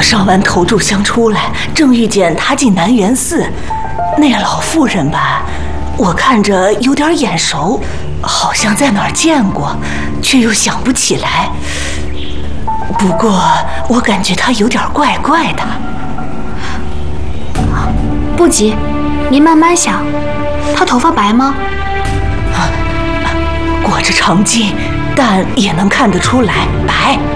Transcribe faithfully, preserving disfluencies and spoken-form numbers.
上完头炷香出来，正遇见他进南园寺，那老妇人吧，我看着有点眼熟，好像在哪儿见过，却又想不起来。不过我感觉她有点怪怪的。 不急，您慢慢想。她头发白吗？ 啊，裹着长巾，但也能看得出来白。